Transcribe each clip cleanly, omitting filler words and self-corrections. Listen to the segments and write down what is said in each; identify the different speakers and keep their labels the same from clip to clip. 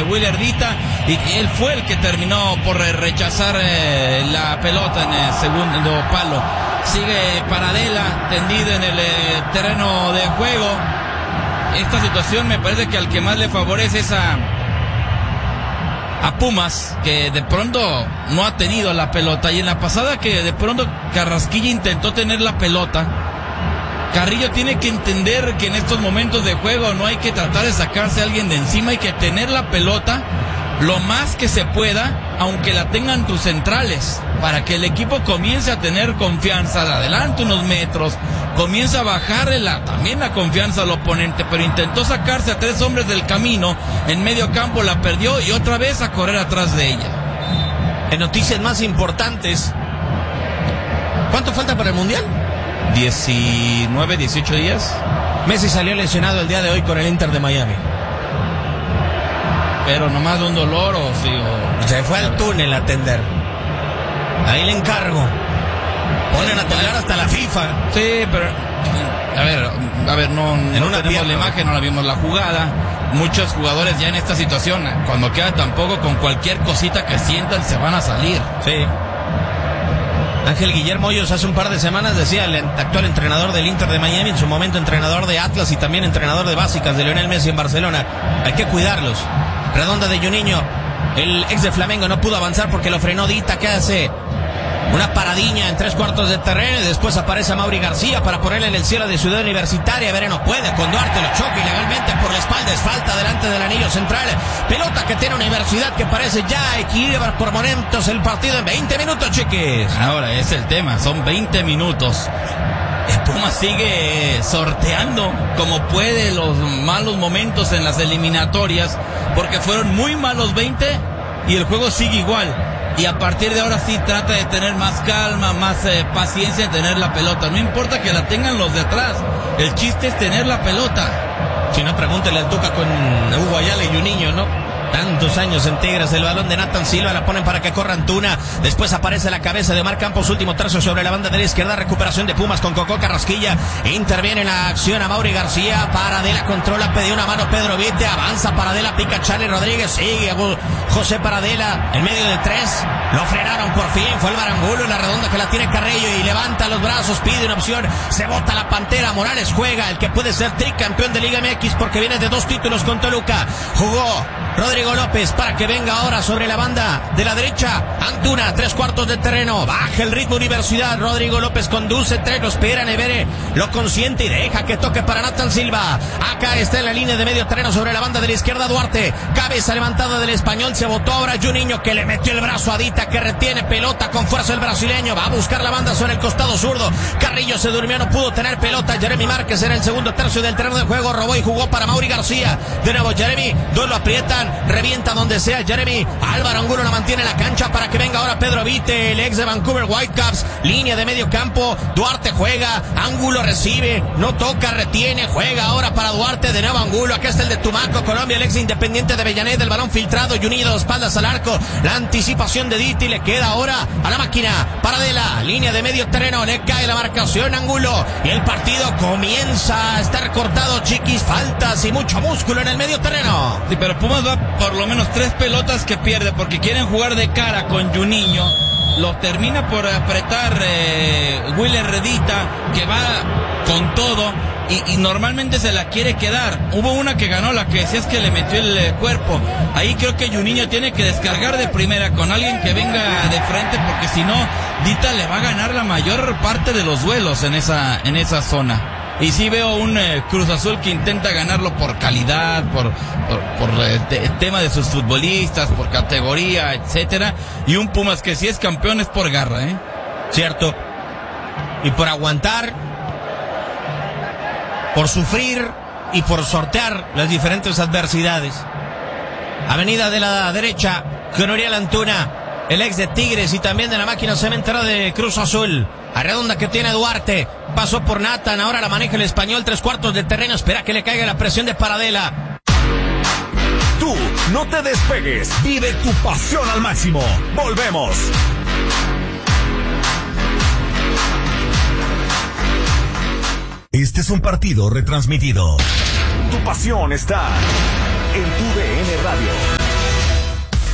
Speaker 1: Will Erdita, y él fue el que terminó por rechazar la pelota en el segundo palo. Sigue Paradela tendido en el terreno de juego. Esta situación me parece que al que más le favorece es a Pumas, que de pronto no ha tenido la pelota, y en la pasada que de pronto Carrasquilla intentó tener la pelota, Carrillo tiene que entender que en estos momentos de juego no hay que tratar de sacarse a alguien de encima, hay que tener la pelota lo más que se pueda, aunque la tengan tus centrales, para que el equipo comience a tener confianza, adelante unos metros, comienza a bajarle también la confianza al oponente, pero intentó sacarse a 3 hombres del camino, en medio campo la perdió y otra vez a correr atrás de ella.
Speaker 2: En noticias más importantes, ¿cuánto falta para el Mundial?
Speaker 1: 19, 18 días.
Speaker 2: Messi salió lesionado el día de hoy con el Inter de Miami.
Speaker 1: Pero nomás de un dolor o sí.
Speaker 2: Se fue al túnel a atender. Ahí le encargo. Ponen a temblar hasta la FIFA.
Speaker 1: Sí, pero a ver, no tenemos la imagen, no la vimos la jugada. Muchos jugadores ya en esta situación, cuando queda tampoco, con cualquier cosita que sientan se van a salir.
Speaker 2: Sí. Ángel Guillermo Hoyos hace un par de semanas decía, el actual entrenador del Inter de Miami, en su momento entrenador de Atlas y también entrenador de básicas de Lionel Messi en Barcelona, hay que cuidarlos. Redonda de Juninho, el ex de Flamengo, no pudo avanzar porque lo frenó Dita, que hace una paradiña en 3/4 de terreno, y después aparece Mauri García para ponerle en el cielo de Ciudad Universitaria. Vereno puede, con Duarte lo choca ilegalmente por la espalda, es falta delante del anillo central. Pelota que tiene Universidad, que parece ya equilibrar por momentos el partido en 20 minutos, chiquis.
Speaker 1: Ahora es el tema, son 20 minutos. Pumas sigue sorteando como puede los malos momentos en las eliminatorias, porque fueron muy malos 20 y el juego sigue igual. Y a partir de ahora sí trata de tener más calma, más paciencia en tener la pelota. No importa que la tengan los de atrás, el chiste es tener la pelota.
Speaker 2: Si no, pregúntele al Tuca con Hugo Ayala y Juninho, ¿no? Tantos años en Tigres, el balón de Nathan Silva, la ponen para que corra Antuna, después aparece la cabeza de Marc Campos, último tercio sobre la banda de la izquierda, recuperación de Pumas con Cocó Carrasquilla, interviene en la acción a Mauri García, Paradela controla, pidió una mano Pedro Vite, avanza Paradela, pica Charlie Rodríguez, sigue José Paradela, en medio de 3, lo frenaron por fin, fue el Barangulo en la redonda que la tiene Carrillo y levanta los brazos, pide una opción, se bota la Pantera, Morales juega, el que puede ser tricampeón de Liga MX porque viene de 2 títulos con Toluca, jugó Rodrigo López para que venga ahora sobre la banda de la derecha. Antuna, 3/4 de terreno. Baja el ritmo Universidad. Rodrigo López conduce 3, lo espera Nevere, lo consiente y deja que toque para Nathan Silva. Acá está en la línea de medio terreno sobre la banda de la izquierda Duarte. Cabeza levantada del Español. Se botó ahora Juninho, que le metió el brazo a Dita, que retiene pelota con fuerza el brasileño. Va a buscar la banda sobre el costado zurdo. Carrillo se durmió, no pudo tener pelota. Jeremy Márquez en el segundo tercio del terreno de juego. Robó y jugó para Mauri García. De nuevo Jeremy. Dos lo aprietan. Revienta donde sea Jeremy. Álvaro Angulo la mantiene en la cancha para que venga ahora Pedro Vite, el ex de Vancouver Whitecaps. Línea de medio campo. Duarte juega. Angulo recibe. No toca, retiene. Juega ahora para Duarte. De nuevo Angulo. Acá está el de Tumaco, Colombia, el ex de Independiente de Avellaneda. El balón filtrado y unido. Espaldas al arco. La anticipación de Diti le queda ahora a la máquina. Paradela. Línea de medio terreno. Le cae la marcación Angulo. Y el partido comienza a estar cortado, chiquis. Faltas y mucho músculo en el medio terreno.
Speaker 1: Sí, pero Pumas va por lo menos 3 pelotas que pierde porque quieren jugar de cara con Juninho. Lo termina por apretar Will Erdita, que va con todo y normalmente se la quiere quedar. Hubo una que ganó, la que decías que le metió el cuerpo. Ahí creo que Juninho tiene que descargar de primera con alguien que venga de frente, porque si no, Dita le va a ganar la mayor parte de los duelos en esa zona. Y sí veo un Cruz Azul que intenta ganarlo por calidad, por tema de sus futbolistas, por categoría, etcétera. Y un Pumas que si es campeón es por garra, ¿eh?
Speaker 2: Cierto. Y por aguantar, por sufrir y por sortear las diferentes adversidades. Avenida de la derecha, con Uriel Antuna, el ex de Tigres y también de la máquina cementera de Cruz Azul. A redonda que tiene Duarte, pasó por Nathan, ahora la maneja el Español, 3/4 de terreno, espera que le caiga la presión de Paradela.
Speaker 3: Tú no te despegues, vive tu pasión al máximo. Volvemos. Este es un partido retransmitido. Tu pasión está en tu DN Radio.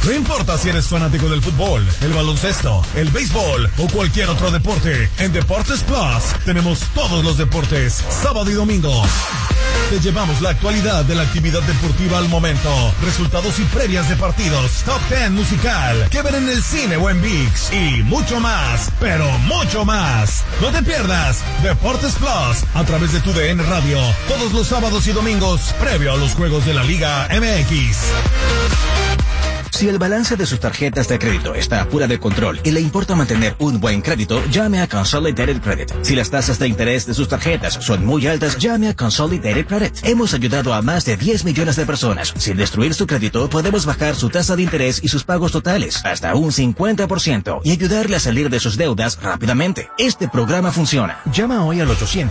Speaker 3: No importa si eres fanático del fútbol, el baloncesto, el béisbol o cualquier otro deporte, en Deportes Plus tenemos todos los deportes, sábado y domingo. Te llevamos la actualidad de la actividad deportiva al momento, resultados y previas de partidos, top 10 musical, que ver en el cine o en ViX y mucho más, pero mucho más. No te pierdas Deportes Plus a través de tu DN Radio, todos los sábados y domingos, previo a los juegos de la Liga MX.
Speaker 4: Si el balance de sus tarjetas de crédito está fuera de control y le importa mantener un buen crédito, llame a Consolidated Credit. Si las tasas de interés de sus tarjetas son muy altas, llame a Consolidated Credit. Hemos ayudado a más de 10 millones de personas. Sin destruir su crédito, podemos bajar su tasa de interés y sus pagos totales hasta un 50% y ayudarle a salir de sus deudas rápidamente. Este programa funciona. Llama hoy al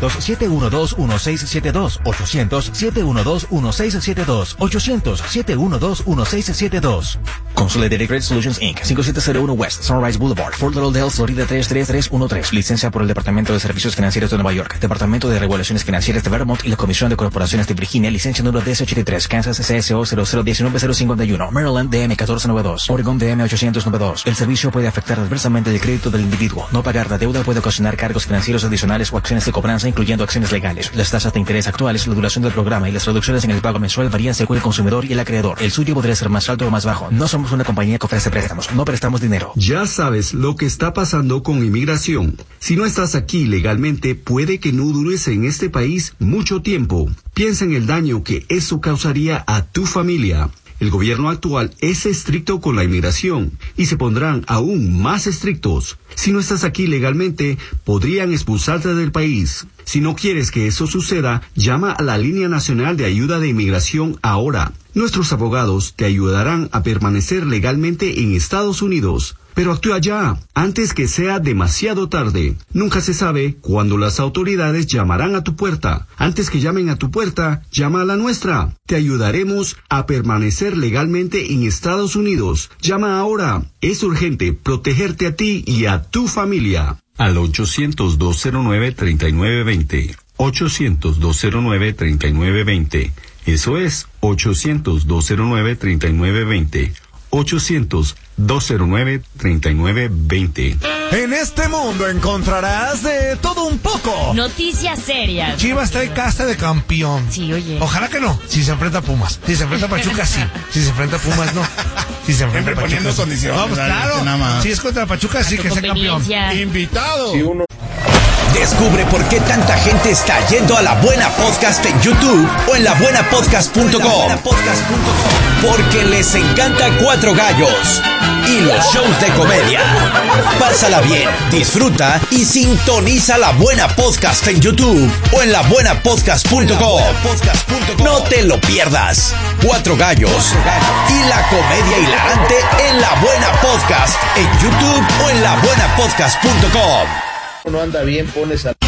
Speaker 4: 800-712-1672. 800-712-1672. 800-712-1672. Consolidated Credit Solutions Inc. 5701 West Sunrise Boulevard, Fort Lauderdale, Florida 33313. Licencia por el Departamento de Servicios Financieros de Nueva York, Departamento de Regulaciones Financieras de Vermont y la Comisión de Corporaciones de Virginia. Licencia número DS83, Kansas CSO 0019051, Maryland DM 1492, Oregon DM 892. El servicio puede afectar adversamente el crédito del individuo. No pagar la deuda puede ocasionar cargos financieros adicionales o acciones de cobranza, incluyendo acciones legales. Las tasas de interés actuales, la duración del programa y las reducciones en el pago mensual varían según el consumidor y el acreedor. El suyo podría ser más alto o más bajo. No somos una compañía que ofrece préstamos, no prestamos dinero.
Speaker 5: Ya sabes lo que está pasando con inmigración. Si no estás aquí legalmente, puede que no dures en este país mucho tiempo. Piensa en el daño que eso causaría a tu familia. El gobierno actual es estricto con la inmigración y se pondrán aún más estrictos. Si no estás aquí legalmente, podrían expulsarte del país. Si no quieres que eso suceda, llama a la Línea Nacional de Ayuda de Inmigración ahora. Nuestros abogados te ayudarán a permanecer legalmente en Estados Unidos. Pero actúa ya, antes que sea demasiado tarde. Nunca se sabe cuándo las autoridades llamarán a tu puerta. Antes que llamen a tu puerta, llama a la nuestra. Te ayudaremos a permanecer legalmente en Estados Unidos. Llama ahora. Es urgente protegerte a ti y a tu familia. Al 800-209-3920. 800-209-3920. Eso es 800-209-3920. 800-209-3920.
Speaker 3: En este mundo encontrarás de todo un poco.
Speaker 6: Noticias serias.
Speaker 7: Chivas trae casta de campeón.
Speaker 6: Sí, oye.
Speaker 7: Ojalá que no. Si se enfrenta a Pumas. Si se enfrenta a Pachuca, sí. Si se enfrenta a Pumas, no. Si se enfrenta a Pachuca,
Speaker 8: poniendo
Speaker 7: sí.
Speaker 8: condiciones.
Speaker 7: No, pues claro. Si es contra Pachuca, sí que sea campeón.
Speaker 8: Invitado. Si uno...
Speaker 9: Descubre por qué tanta gente está yendo a La Buena Podcast en YouTube o en labuenapodcast.com. Porque les encanta Cuatro Gallos y los shows de comedia. Pásala bien, disfruta y sintoniza La Buena Podcast en YouTube o en labuenapodcast.com. No te lo pierdas. Cuatro Gallos y la comedia hilarante en La Buena Podcast en YouTube o en labuenapodcast.com.
Speaker 10: No anda bien, pones a...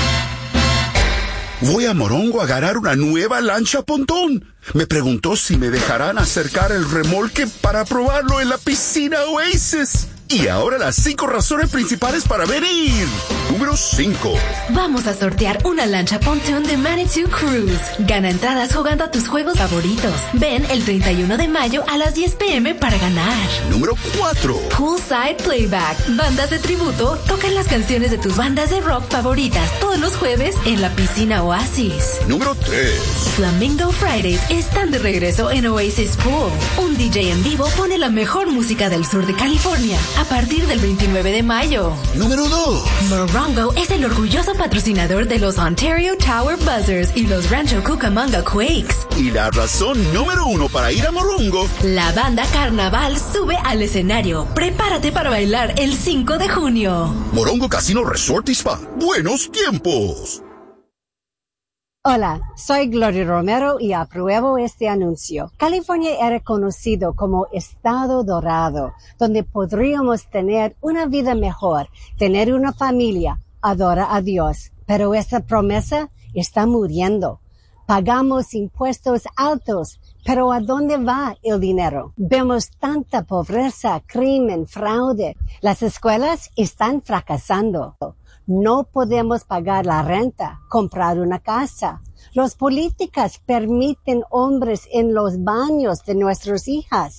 Speaker 11: Voy a Morongo a agarrar una nueva lancha pontón. Me preguntó si me dejarán acercar el remolque para probarlo en la piscina Oasis. Y ahora las 5 razones principales para venir. Número 5.
Speaker 12: Vamos a sortear una lancha pontoon de Manitou Cruise. Gana entradas jugando a tus juegos favoritos. Ven el 31 de mayo a las 10 p.m. para ganar.
Speaker 11: Número 4.
Speaker 12: Poolside Playback. Bandas de tributo tocan las canciones de tus bandas de rock favoritas todos los jueves en la piscina Oasis.
Speaker 11: Número 3.
Speaker 12: Flamingo Fridays están de regreso en Oasis Pool. Un DJ en vivo pone la mejor música del sur de California a partir del 29 de mayo.
Speaker 11: Número 2.
Speaker 12: Morongo es el orgulloso patrocinador de los Ontario Tower Buzzers y los Rancho Cucamonga Quakes.
Speaker 11: Y la razón número 1 para ir a Morongo.
Speaker 12: La banda Carnaval sube al escenario. Prepárate para bailar el 5 de junio.
Speaker 11: Morongo Casino Resort y Spa. Buenos tiempos.
Speaker 13: Hola, soy Gloria Romero y apruebo este anuncio. California era conocido como Estado Dorado, donde podríamos tener una vida mejor, tener una familia, adorar a Dios. Pero esa promesa está muriendo. Pagamos impuestos altos, pero ¿a dónde va el dinero? Vemos tanta pobreza, crimen, fraude. Las escuelas están fracasando. No podemos pagar la renta, comprar una casa. Los políticos permiten hombres en los baños de nuestras hijas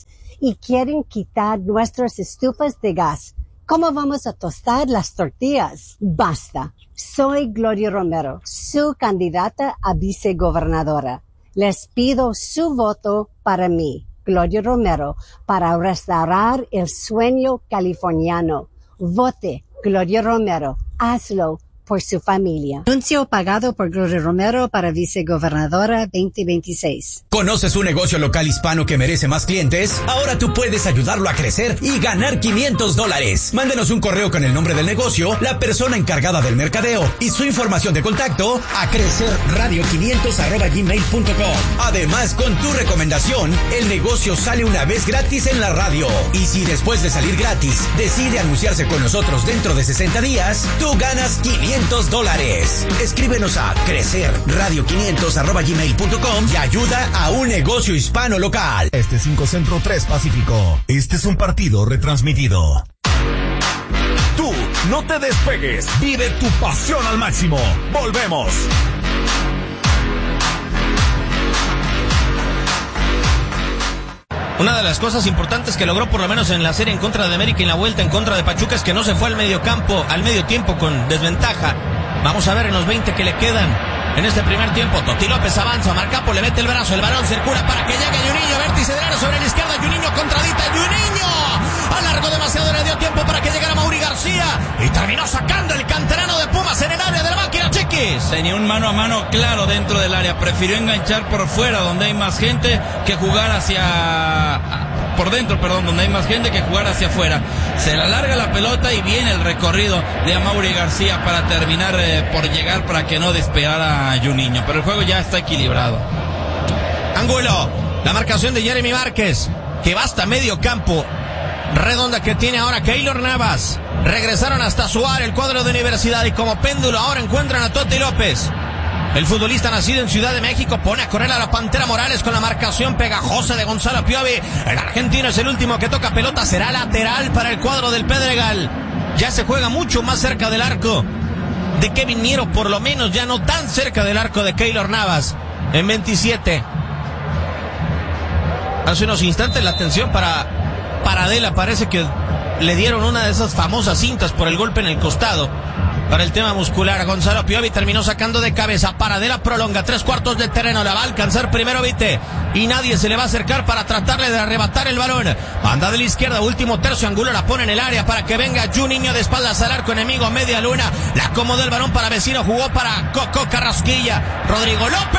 Speaker 13: y quieren quitar nuestras estufas de gas. ¿Cómo vamos a tostar las tortillas? Basta. Soy Gloria Romero, su candidata a vicegobernadora. Les pido su voto para mí, Gloria Romero, para restaurar el sueño californiano. Vote, Gloria Romero. Hazlo por su familia. Anuncio pagado por Gloria Romero para vicegobernadora 2026.
Speaker 6: ¿Conoces un negocio local hispano que merece más clientes? Ahora tú puedes ayudarlo a crecer y ganar $500. Mándenos un correo con el nombre del negocio, la persona encargada del mercadeo y su información de contacto a crecerradio500@gmail.com. Además, con tu recomendación, el negocio sale una vez gratis en la radio. Y si después de salir gratis decide anunciarse con nosotros dentro de 60 días, tú ganas $500. Escríbenos a crecerradio500@gmail.com y ayuda a un negocio hispano local.
Speaker 3: 5 Centro 3 Pacífico. Este es un partido retransmitido. Tú no te despegues. Vive tu pasión al máximo. Volvemos.
Speaker 2: Una de las cosas importantes que logró por lo menos en la serie en contra de América y en la vuelta en contra de Pachuca es que no se fue al medio tiempo con desventaja. Vamos a ver en los 20 que le quedan en este primer tiempo. Toti López avanza, Marcapo le mete el brazo, el balón circula para que llegue Juninho, vértice del área sobre la izquierda, Juninho contradita, Juninho alargó demasiado, le dio tiempo para que llegara Mauri García y terminó sacando el canterano de Pumas en el área de la máquina, Chiquis.
Speaker 1: Tenía un mano a mano claro dentro del área, prefirió enganchar por fuera donde hay más gente que jugar donde hay más gente que jugar hacia afuera. Se la larga la pelota y viene el recorrido de Amaury García para terminar por llegar para que no despegara Juninho, pero el juego ya está equilibrado.
Speaker 2: Angulo, la marcación de Jeremy Márquez, que va hasta medio campo, redonda que tiene ahora Keylor Navas. Regresaron hasta Suar, el cuadro de Universidad, y como péndulo ahora encuentran a Toti López. El futbolista nacido en Ciudad de México pone a correr a la Pantera Morales con la marcación pegajosa de Gonzalo Piovi. El argentino es el último que toca pelota, será lateral para el cuadro del Pedregal. Ya se juega mucho más cerca del arco de Kevin Miero, por lo menos ya no tan cerca del arco de Keylor Navas. En 27. Hace unos instantes la atención para Paradela, parece que le dieron una de esas famosas cintas por el golpe en el costado. Para el tema muscular, Gonzalo Piovi terminó sacando de cabeza. Paradela prolonga 3/4 del terreno, la va a alcanzar primero Vite y nadie se le va a acercar para tratarle de arrebatar el balón. Banda de la izquierda, último tercio, Angulo la pone en el área para que venga Juninho de espaldas al arco enemigo, media luna, la acomodó el balón para Vecino, jugó para Coco Carrasquilla, Rodrigo López,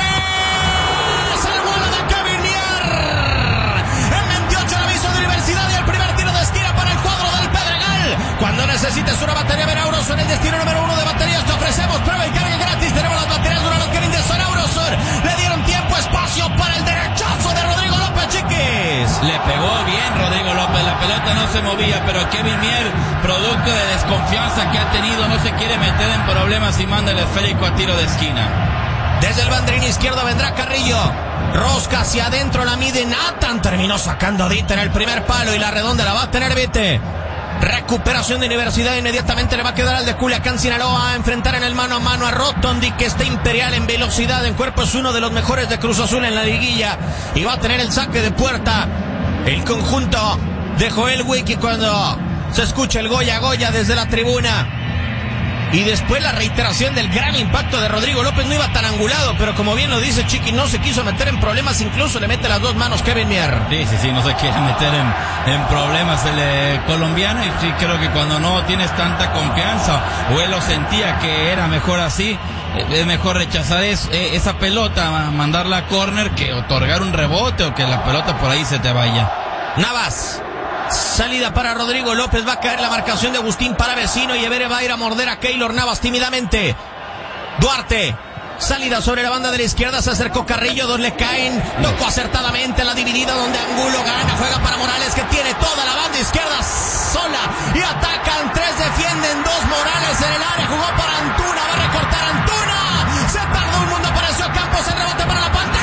Speaker 2: el vuelo de Kevin Mier, en 28 el aviso de Universidad y el primer tiro de esquina para el cuadro del Pedregal. Cuando necesites una batería Venauros en el destino número 1 de baterías te ofrecemos prueba y carga gratis. Tenemos las baterías Duralock que de Sonauros. Le dieron tiempo, espacio para el derechazo de Rodrigo López, Chiquis.
Speaker 1: Le pegó bien Rodrigo López, la pelota no se movía, pero Kevin Mier, producto de desconfianza que ha tenido, no se quiere meter en problemas y manda el esférico a tiro de esquina.
Speaker 2: Desde el banderín izquierdo vendrá Carrillo. Rosca hacia adentro, la mide Nathan. Terminó sacando a Dita en el primer palo y la redonda la va a tener Vite. Recuperación de Universidad, inmediatamente le va a quedar al de Culiacán, Sinaloa, a enfrentar en el mano a mano a Rotondi, que está imperial en velocidad, en cuerpo es uno de los mejores de Cruz Azul en la liguilla, y va a tener el saque de puerta el conjunto de Joel Wiki cuando se escucha el Goya Goya desde la tribuna. Y después la reiteración del gran impacto de Rodrigo López, no iba tan angulado, pero como bien lo dice Chiqui, no se quiso meter en problemas, incluso le mete las dos manos Kevin Mier.
Speaker 1: Sí, no se quiere meter en problemas el colombiano, y sí creo que cuando no tienes tanta confianza, o él lo sentía que era mejor así, es mejor rechazar esa pelota, mandarla a córner, que otorgar un rebote o que la pelota por ahí se te vaya.
Speaker 2: Navas. Salida para Rodrigo López, va a caer la marcación de Agustín para Vecino y Evere va a ir a morder a Keylor Navas tímidamente. Duarte, salida sobre la banda de la izquierda, se acercó Carrillo, dos le caen, tocó acertadamente a la dividida donde Angulo gana, juega para Morales que